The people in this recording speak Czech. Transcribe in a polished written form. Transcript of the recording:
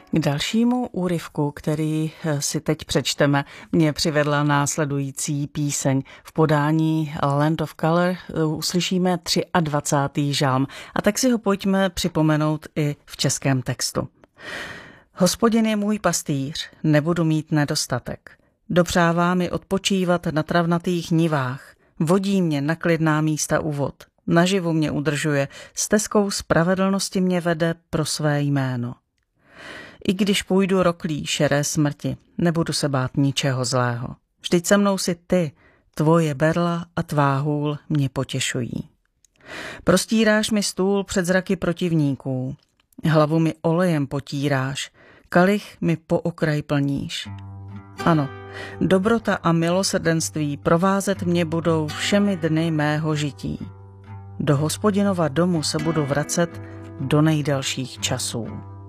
K dalšímu úryvku, který si teď přečteme, mě přivedla následující píseň. V podání Land of Color uslyšíme 23. žalm a tak si ho pojďme připomenout i v českém textu. Hospodin je můj pastýř, nebudu mít nedostatek. Dopřává mi odpočívat na travnatých nivách, vodí mě na klidná místa u vod, naživu mě udržuje, stezkou spravedlnosti mě vede pro své jméno. I když půjdu roklí šeré smrti, nebudu se bát ničeho zlého. Vždyť se mnou si ty, tvoje berla a tvá hůl mě potěšují. Prostíráš mi stůl před zraky protivníků, hlavu mi olejem potíráš, kalich mi po okraj plníš. Ano, dobrota a milosrdenství provázet mě budou všemi dny mého žití. Do Hospodinova domu se budu vracet do nejdelších časů.